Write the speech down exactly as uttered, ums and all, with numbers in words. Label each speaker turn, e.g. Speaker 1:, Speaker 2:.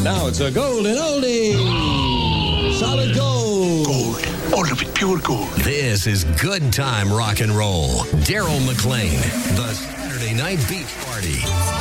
Speaker 1: Now it's a golden oldie. Solid gold.
Speaker 2: Gold. All of it pure gold.
Speaker 3: This is Good Time Rock and Roll. Daryl McLean, the Saturday Night Beach Party.